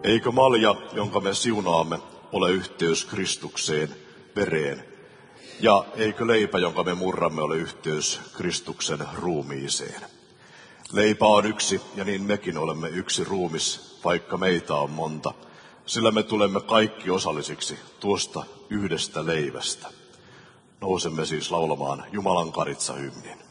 Eikö malja, jonka me siunaamme, ole yhteys Kristukseen, vereen? Ja eikö leipä, jonka me murramme, ole yhteys Kristuksen ruumiiseen? Leipä on yksi, ja niin mekin olemme yksi ruumis, vaikka meitä on monta, sillä me tulemme kaikki osallisiksi tuosta yhdestä leivästä. Nousemme siis laulamaan Jumalan karitsa-hymnin.